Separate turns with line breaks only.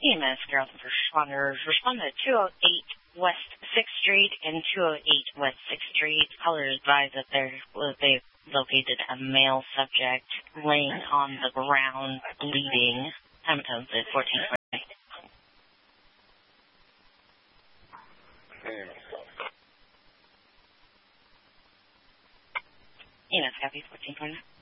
EMS Carrollton First Responders respond to 208 West 6th Street and 208 West 6th Street. Callers advise that they located a male subject laying on the ground bleeding. Time is 14:20. EMS copy 14:20.